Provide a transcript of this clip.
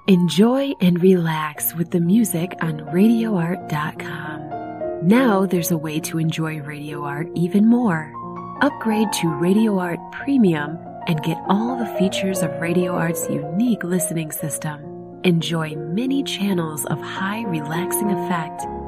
Enjoy and relax with the music on RadioArt.com. Now there's a way to enjoy Radio Art even more. Upgrade to Radio Art Premium and get all the features of Radio Art's unique listening system. Enjoy many channels of high relaxing effect